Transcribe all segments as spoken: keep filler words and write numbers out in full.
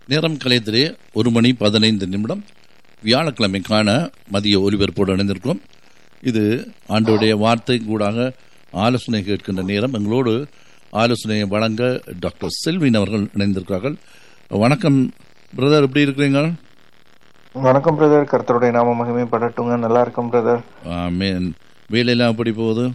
நேரம் கலையத்திலே ஒரு மணி பதினைந்து நிமிடம் வியாழக்கிழமைக்கான மதிய ஒலிபரப்போடு இணைந்திருக்கிறோம். இது ஆண்டோடைய வார்த்தை கூடாக ஆலோசனை கேட்கின்ற நேரம். எங்களோடு ஆலோசனையை வழங்க டாக்டர் செல்வின் அவர்கள் இணைந்திருக்கிறார்கள். வணக்கம் பிரதர், எப்படி இருக்கிறீங்க? வணக்கம் பிரதர், கர்த்தருடைய நாம மகிமைப்படட்டுங்க. நல்லா இருக்கும் பிரதர். ஆமென். வேலையெல்லாம் எப்படி போகுது?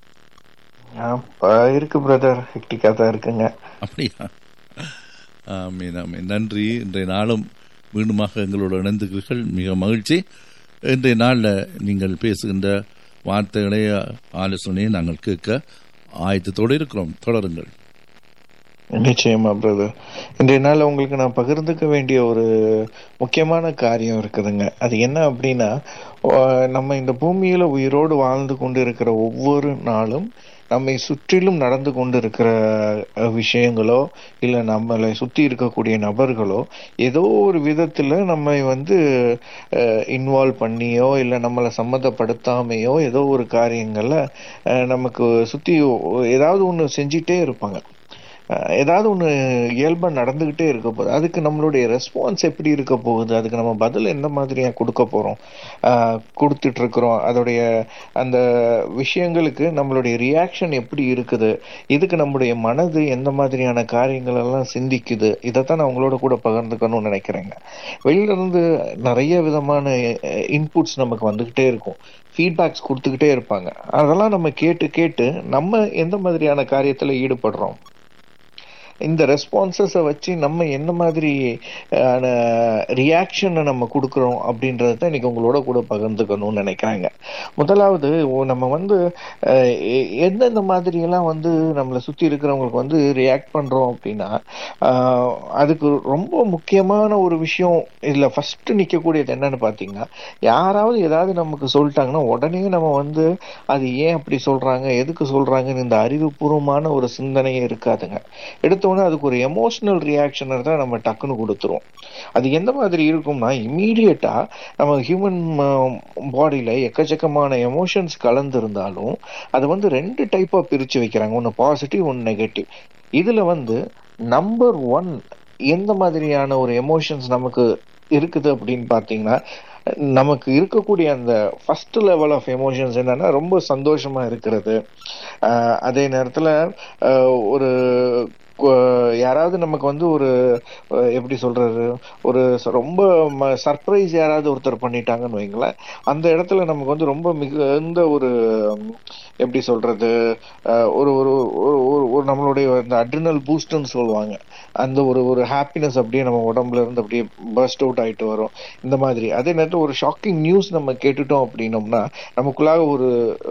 இருக்கு பிரதர், ஹெக்டிக்கா தான் இருக்குங்க. அப்படியா? ஆமீன் ஆமீன். நன்றி. இன்றைய நாளும் மீண்டுமாக எங்களோட இணைந்திருக்கிறீர்கள், மிக மகிழ்ச்சி. இன்றைய நாளில் நீங்கள் பேசுகின்ற வார்த்தைகளை ஆலோசனையை நாங்கள் கேட்க ஆயத்தத்தோடு இருக்கிறோம். தொடருங்கள். நிச்சயமா பிரதர். இன்றைய நாள் உங்களுக்கு நான் பகிர்ந்துக்க வேண்டிய ஒரு முக்கியமான காரியம் இருக்குதுங்க. அது என்ன அப்படின்னா, நம்ம இந்த பூமியில உயிரோடு வாழ்ந்து கொண்டு இருக்கிற ஒவ்வொரு நாளும் நம்மை சுற்றிலும் நடந்து கொண்டு இருக்கிற விஷயங்களோ இல்லை நம்மளை சுற்றி இருக்கக்கூடிய நபர்களோ ஏதோ ஒரு விதத்துல நம்மை வந்து இன்வால்வ் பண்ணியோ இல்லை நம்மளை சம்மந்தப்படுத்தாமையோ ஏதோ ஒரு காரியங்கள்ல நமக்கு சுற்றி ஏதாவது ஒன்று செஞ்சிட்டே இருப்பாங்க. ஏதாவது ஒன்று இயல்பா நடந்துகிட்டே இருக்க போகுது. அதுக்கு நம்மளுடைய ரெஸ்பான்ஸ் எப்படி இருக்க போகுது, அதுக்கு நம்ம பதில் எந்த மாதிரியா கொடுக்க போறோம், ஆஹ் கொடுத்துட்டு இருக்கிறோம், அதோடைய அந்த விஷயங்களுக்கு நம்மளுடைய ரியாக்ஷன் எப்படி இருக்குது, இதுக்கு நம்முடைய மனது எந்த மாதிரியான காரியங்கள் எல்லாம் சிந்திக்குது, இதைத்தான் நான் உங்களோட கூட பகிர்ந்துக்கணும்னு நினைக்கிறேங்க. வெளியில இருந்து நிறைய விதமான இன்புட்ஸ் நமக்கு வந்துகிட்டே இருக்கும், ஃபீட்பேக்ஸ் கொடுத்துக்கிட்டே இருப்பாங்க. அதெல்லாம் நம்ம கேட்டு கேட்டு நம்ம எந்த மாதிரியான காரியத்துல ஈடுபடுறோம், இந்த ரெஸ்பான்சஸை வச்சு நம்ம என்ன மாதிரி ரியாக்ஷனை நம்ம கொடுக்குறோம் அப்படின்றத இன்னைக்கு உங்களோட கூட பகிர்ந்துக்கணும்னு நினைக்கிறாங்க. முதலாவது, நம்ம வந்து எந்தெந்த மாதிரியெல்லாம் வந்து நம்மளை சுற்றி இருக்கிறவங்களுக்கு வந்து ரியாக்ட் பண்றோம் அப்படின்னா, அதுக்கு ரொம்ப முக்கியமான ஒரு விஷயம் இதுல ஃபர்ஸ்ட் நிற்கக்கூடியது என்னன்னு பார்த்தீங்கன்னா, யாராவது ஏதாவது நமக்கு சொல்லிட்டாங்கன்னா உடனே நம்ம வந்து அது ஏன் அப்படி சொல்றாங்க, எதுக்கு சொல்றாங்கன்னு இந்த அறிவுபூர்வமான ஒரு சிந்தனையே இருக்காதுங்க. எடுத்த அதுக்கு ஒரு எமோஷனல் ரியாக்ஷன் தான் நம்ம டக்குன்னு கொடுத்துருவோம். அது எந்த மாதிரி இருக்கும்னா, இமீடியட்டா நம்ம ஹியூமன் பாடியில எக்கச்சக்கமான எமோஷன்ஸ் கலந்து இருந்தாலும் அது வந்து ரெண்டு டைப்பா பிரிச்சு வைக்கிறாங்க, ஒன்னு பாசிட்டிவ், ஒன்னு நெகட்டிவ். இதுல வந்து நம்பர் ஒன் எந்த மாதிரியான ஒரு எமோஷன்ஸ் நமக்கு இருக்குது அப்படின்னு பாத்தீங்கன்னா, நமக்கு இருக்கக்கூடிய அந்த ஃபர்ஸ்ட் லெவல் ஆஃப் எமோஷன்ஸ் என்னன்னா ரொம்ப சந்தோஷமா இருக்கிறது. ஆஹ் அதே நேரத்துல ஒரு யாராவது நமக்கு வந்து ஒரு எப்படி சொல்றது, ஒரு ரொம்ப சர்ப்ரைஸ் யாராவது ஒருத்தர் பண்ணிட்டாங்கன்னு வைங்களேன், அந்த இடத்துல நமக்கு வந்து ரொம்ப மிகுந்த ஒரு எப்படி சொல்றது, ஒரு ஒரு ஒரு நம்மளுடைய அந்த அட்ரினல் பூஸ்ட்னு சொல்லுவாங்க, அந்த ஒரு ஒரு ஹாப்பினஸ் அப்படியே நம்ம உடம்புல இருந்து அப்படியே பர்ஸ்ட் அவுட் ஆயிட்டு வரும் இந்த மாதிரி. அதே நேரத்தில் ஒரு ஷாக்கிங் நியூஸ் நம்ம கேட்டுட்டோம் அப்படின்னோம்னா நமக்குள்ளாக ஒரு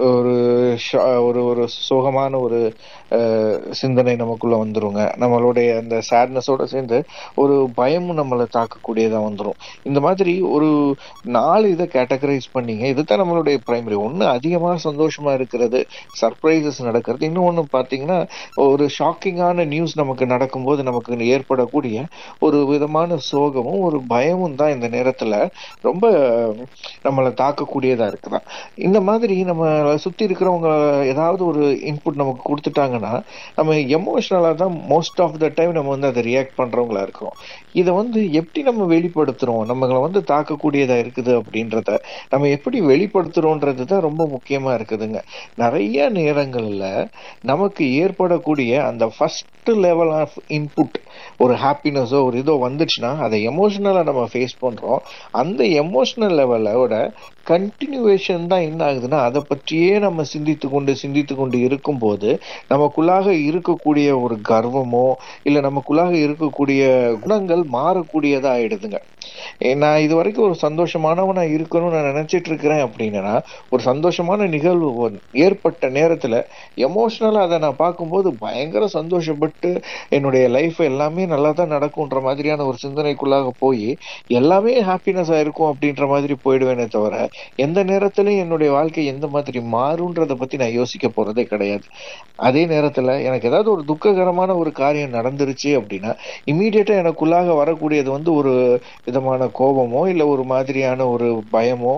ஒரு ஒரு சோகமான ஒரு சிந்தனை நமக்குள்ள வந்துருங்க. நம்மளுடைய அந்த சேட்னஸோட சேர்ந்து ஒரு பயமும் நம்மளை தாக்கக்கூடியதா வந்துடும். இந்த மாதிரி ஒரு நாலு இதை கேட்டகரைஸ் பண்ணீங்க. இதுதான் நம்மளுடைய பிரைமரி. ஒண்ணு அதிகமாக சந்தோஷமா இருக்கிறது, சர்ப்ரைசஸ் நடக்கிறது. இன்னொன்னு பாத்தீங்கன்னா, ஒரு ஷாக்கிங்கான நியூஸ் நமக்கு நடக்கும்போது நமக்கு ஏற்படக்கூடிய ஒரு விதமான சோகமும் ஒரு பயமும் தான் இந்த நேரத்துல ரொம்ப நம்மளை தாக்கக்கூடியதா இருக்குதான். இந்த மாதிரி நம்ம சுத்தி இருக்கிறவங்க ஏதாவது ஒரு இன்புட் நமக்கு கொடுத்துட்டாங்கன்னா நம்ம எமோஷனலா தான் மோஸ்ட் ஆஃப் த டைம் நம்ம வந்து அதை ரியாக்ட் பண்றவங்களா இருக்கிறோம். இதை வந்து எப்படி நம்ம வெளிப்படுத்துறோம், நம்மளை வந்து தாக்கக்கூடியதா இருக்குது அப்படின்றத நம்ம எப்படி வெளிப்படுத்துறோன்றது தான் ரொம்ப முக்கியமா இருக்குதுங்க. நிறைய நேரங்கள்ல நமக்கு ஏற்படக்கூடிய அந்த ஃபர்ஸ்ட் லெவல் ஆஃப் இன்புட், ஒரு ஹாப்பினஸோ ஒரு இதோ வந்துச்சுன்னா அதை எமோஷனலா நம்ம ஃபேஸ் பண்றோம். அந்த எமோஷனல் லெவலோட கண்டினியூவேஷன் தான் என்ன ஆகுதுன்னா, அதை பற்றியே நம்ம சிந்தித்து கொண்டு சிந்தித்து கொண்டு இருக்கும் போது நமக்குள்ளாக இருக்கக்கூடிய ஒரு கர்வமோ இல்ல நமக்குள்ளாக இருக்கக்கூடிய குணங்கள் மாறக்கூடியதா ஆயிடுதுங்க. நான் இது வரைக்கும் ஒரு சந்தோஷமானவனா இருக்கணும்னு நான் நினைச்சிட்டு இருக்கிறேன் அப்படின்னா, ஒரு சந்தோஷமான நிகழ்வு ஏற்பட்ட நேரத்துல எமோஷனலா அதை நான் பார்க்கும்போது பயங்கர சந்தோஷப்பட்டு என்னுடைய லைஃப் எல்லாமே நல்லா தான் நடக்கும்ன்ற மாதிரியான ஒரு சிந்தனைக்குள்ளாக போய் எல்லாமே ஹாப்பினஸா இருக்கும் அப்படின்ற மாதிரி போயிடுவேனே தவிர, எந்த நேரத்திலையும் என்னுடைய வாழ்க்கை எந்த மாதிரி மாறும்ன்றதை பத்தி நான் யோசிக்க போறதே கிடையாது. அதே நேரத்துல எனக்கு ஏதாவது ஒரு துக்ககரமான ஒரு காரியம் நடந்துருச்சு அப்படின்னா இமீடியட்டா எனக்குள்ளாக வரக்கூடியது வந்து ஒரு விதமான கோபமோ இல்ல ஒரு மாதிரியான ஒரு பயமோ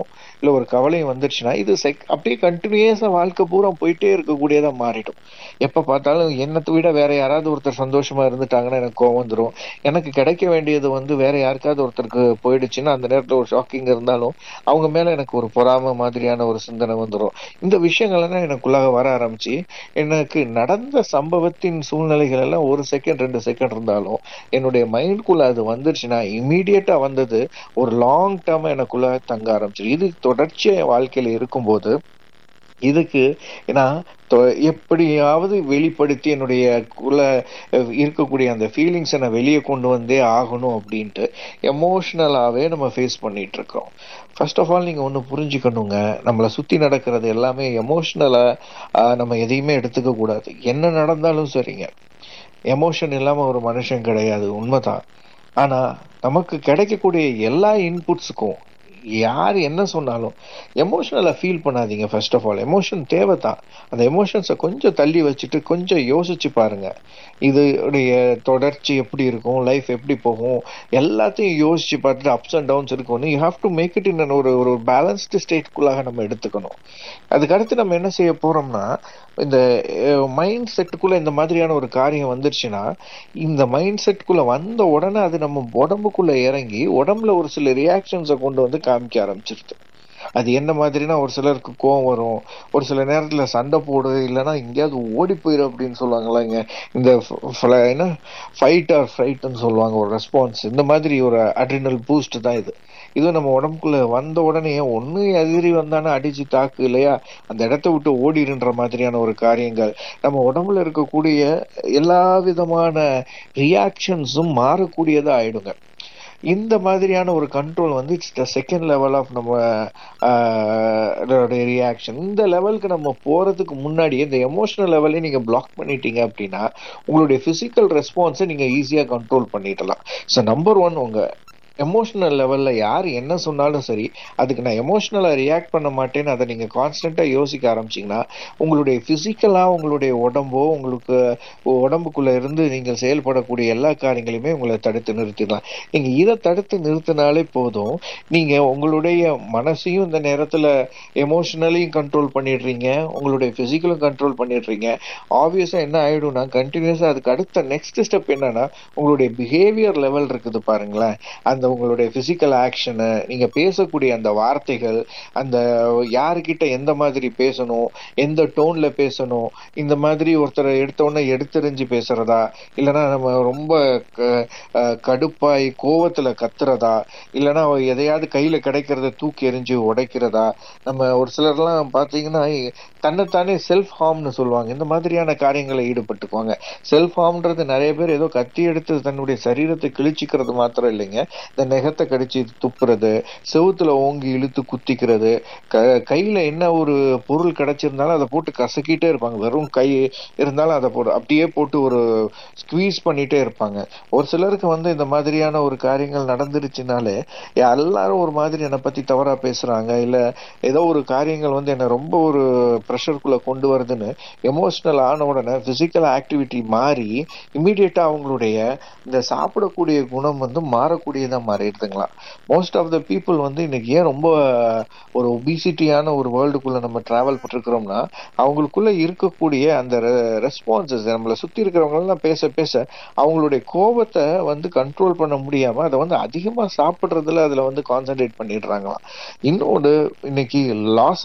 இல்ல ஒரு கவலையும் வந்துருச்சுன்னா இது செக் அப்படியே கண்டினியூஸா வாழ்க்கை பூரா போயிட்டே இருக்கக்கூடியதா மாறிடும். எப்ப பார்த்தாலும் என்னத்தை விட வேற யாராவது ஒருத்தர் சந்தோஷமா இருந்துட்டாங்கன்னா எனக்கு கோவம் வந்துடும். எனக்கு கிடைக்க வேண்டியது வந்து வேற யாருக்காவது ஒருத்தருக்கு போயிடுச்சுன்னா அந்த நேரத்துல ஒரு ஷாக்கிங் இருந்தாலும் அவங்க மேல எனக்கு ஒரு பொறாமை மாதிரியான ஒரு சிந்தனை வந்துடும். இந்த விஷயங்கள் எல்லாம் எனக்குள்ளாக வர ஆரம்பிச்சு எனக்கு நடந்த சம்பவத்தின் சூழ்நிலைகள் எல்லாம் ஒரு செகண்ட் ரெண்டு செகண்ட் இருந்தாலும் என்னுடைய மைண்ட்குள்ள அது வந்துருச்சுன்னா இமீடியட்டா வந்தது ஒரு லாங் டேர்மா எனக்குள்ள தங்க ஆரம்பிச்சு. இது தொடர்ச்சியா என் வாழ்க்கையில இருக்கும்போது இதுக்கு நான் எப்படியாவது வெளிப்படுத்தி என்னுடைய குள்ள இருக்கக்கூடிய அந்த ஃபீலிங்ஸை நான் வெளியே கொண்டு வந்தே ஆகணும் அப்படின்ட்டு எமோஷனலாவே நம்ம ஃபேஸ் பண்ணிட்டு இருக்கோம். ஃபர்ஸ்ட் ஆஃப் ஆல் நீங்க ஒண்ணு புரிஞ்சுக்கணுங்க, நம்மளை சுத்தி நடக்கிறது எல்லாமே எமோஷனலா நம்ம எதையுமே எடுத்துக்க கூடாது. என்ன நடந்தாலும் சரிங்க, எமோஷன் இல்லாம ஒரு மனுஷன் கிடையாது, உண்மைதான். ஆனா நமக்கு கிடைக்கக்கூடிய எல்லா இன்புட்ஸுக்கும் யார் என்ன சொன்னாலும் எமோஷனலா ஃபீல் பண்ணாதீங்க. ஃபர்ஸ்ட் ஆஃப் ஆல் எமோஷன் தேவைதான். அந்த எமோஷன்ஸை கொஞ்சம் தள்ளி வச்சுட்டு கொஞ்சம் யோசிச்சு பாருங்க, இதோடைய தொடர்ச்சி எப்படி இருக்கும், லைஃப் எப்படி போகும், எல்லாத்தையும் யோசிச்சு பார்த்துட்டு அப்ஸ் அண்ட் டவுன்ஸ் இருக்கும். You have to make it in ஒரு ஒரு பேலன்ஸ்டு ஸ்டேட்குள்ளாக நம்ம எடுத்துக்கணும். அதுக்கடுத்து நம்ம என்ன செய்ய போறோம்னா, இந்த மைண்ட் செட்டுக்குள்ள இந்த மாதிரியான ஒரு காரியம் வந்துருச்சுன்னா இந்த மைண்ட் செட்டுக்குள்ள வந்த உடனே அது நம்ம உடம்புக்குள்ள இறங்கி உடம்புல ஒரு சில ரியாக்ஷன்ஸை கொண்டு வந்து காமிக்க ஆரம்பிச்சிருது. அது என்ன மாதிரினா ஒரு சிலருக்கு கோவம் வரும், ஒரு சில நேரத்துல சண்டை போடு, இல்லைன்னா எங்கேயாவது ஓடி போயிரு அப்படின்னு சொல்லுவாங்களா. இங்க இந்த என்ன ஃபைட் ஆர் ஃப்ரைட்னு சொல்லுவாங்க ஒரு ரெஸ்பான்ஸ். இந்த மாதிரி ஒரு அட்ரினல் பூஸ்ட் தான் இது. இது நம்ம உடம்புக்குள்ள வந்த உடனே ஒண்ணு எதிரி வந்தானே அடிச்சு தாக்கு, இல்லையா அந்த இடத்த விட்டு ஓடிடுன்ற மாதிரியான ஒரு காரியங்கள் நம்ம உடம்புல இருக்கக்கூடிய எல்லா விதமான ரியாக்ஷன்ஸும் மாறக்கூடியதா ஆயிடுங்க. இந்த மாதிரியான ஒரு கண்ட்ரோல் வந்து it's the second level of நம்ம ரியாக்ஷன். இந்த லெவலுக்கு நம்ம போறதுக்கு முன்னாடி இந்த எமோஷனல் லெவலே நீங்க பிளாக் பண்ணிட்டீங்க அப்படின்னா உங்களுடைய பிசிக்கல் ரெஸ்பான்ஸை நீங்க ஈஸியா கண்ட்ரோல் பண்ணிடலாம். ஸோ நம்பர் ஒன், உங்க எமோஷனல் லெவல்ல யார் என்ன சொன்னாலும் சரி அதுக்கு நான் எமோஷனலா ரியாக்ட் பண்ண மாட்டேன்னு அதை நீங்க கான்ஸ்டன்டா யோசிக்க ஆரம்பிச்சீங்கன்னா உங்களுடைய பிசிக்கலா உங்களுடைய உடம்போ உங்களுக்கு உடம்புக்குள்ள இருந்து நீங்கள் செயல்படக்கூடிய எல்லா காரியங்களையுமே உங்களை தடுத்து நிறுத்திடலாம். நீங்க இதை தடுத்து நிறுத்தினாலே போதும், நீங்க உங்களுடைய மனசையும் இந்த நேரத்துல எமோஷனலையும் கண்ட்ரோல் பண்ணிடுறீங்க, உங்களுடைய பிசிக்கலும் கண்ட்ரோல் பண்ணிடுறீங்க. ஆப்வியஸா என்ன ஆயிடும்னா கண்டினியூஸா அதுக்கு அடுத்த நெக்ஸ்ட் ஸ்டெப் என்னன்னா உங்களுடைய பிஹேவியர் லெவல் இருக்குது பாருங்களேன். அந்த உங்களுடைய பிசிக்கல் ஆக்ஷனு, நீங்க பேசக்கூடிய அந்த வார்த்தைகள், அந்த யாருக்கிட்ட எந்த மாதிரி பேசணும், எந்த டோன்ல பேசணும், இந்த மாதிரி ஒருத்தரை எடுத்தோடனே எடுத்தெறிஞ்சு பேசுறதா, இல்லைன்னா நம்ம ரொம்ப கடுப்பாய் கோவத்துல கத்துறதா, இல்லைன்னா எதையாவது கையில கிடைக்கிறத தூக்கி எறிஞ்சு உடைக்கிறதா. நம்ம ஒரு சிலர்லாம் பாத்தீங்கன்னா தன்னைத்தானே செல்ஃப் ஹார்ம்னு சொல்லுவாங்க, இந்த மாதிரியான காரியங்களை ஈடுபட்டுக்குவாங்க. செல்ஃப் ஹார்ம்ன்றது நிறைய பேர் ஏதோ கத்தி எடுத்து தன்னுடைய சரீரத்தை கிழிச்சிக்கிறது மாத்திரம் இல்லைங்க, இந்த நெகத்தை கடிச்சு துப்புறது, செவுத்துல ஓங்கி இழுத்து குத்திக்கிறது, க கையில என்ன ஒரு பொருள் கிடைச்சிருந்தாலும் அதை போட்டு கசக்கிட்டே இருப்பாங்க. வெறும் கை இருந்தாலும் அதை போட்டு அப்படியே போட்டு ஒரு ஸ்குவீஸ் பண்ணிட்டே இருப்பாங்க. ஒரு சிலருக்கு வந்து இந்த மாதிரியான ஒரு காரியங்கள் நடந்துருச்சுனாலே எல்லாரும் ஒரு மாதிரி என்னை பத்தி தவறா பேசுறாங்க, இல்ல ஏதோ ஒரு காரியங்கள் வந்து என்ன ரொம்ப ஒரு ப்ரெஷருக்குள்ள கொண்டு வருதுன்னு எமோஷனல் ஆன உடனே பிசிக்கல் ஆக்டிவிட்டி மாறி இமீடியட்டா அவங்களுடைய இந்த சாப்பிடக்கூடிய குணம் வந்து மாறக்கூடியதா மாறிடுதுங்களா. மோஸ்ட் ஆஃப் த பீப்புள் வந்து இன்னைக்கு ஏன் ரொம்ப ஒரு ஒபிசிட்டியான ஒரு வேர்ல்டுக்குள்ள நம்ம டிராவல் பண்ணிருக்கிறோம்னா அவங்களுக்குள்ள இருக்கக்கூடிய அந்த ரெஸ்பான்சஸ், நம்மளை சுத்தி இருக்கிறவங்க எல்லாம் பேச பேச அவங்களுடைய கோபத்தை வந்து கண்ட்ரோல் பண்ண முடியாம அதை வந்து அதிகமா சாப்பிடுறதுல அதுல வந்து கான்சென்ட்ரேட் பண்ணிடுறாங்களாம். இன்னொன்று இன்னைக்கு லாஸ்